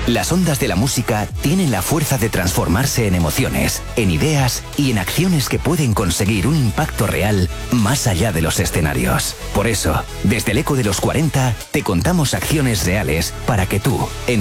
Las ondas de la música tienen la fuerza de transformarse en emociones, en ideas y en acciones que pueden conseguir un impacto real más allá de los escenarios. Por eso, desde el Eco de los 40, te contamos acciones reales para que tú, en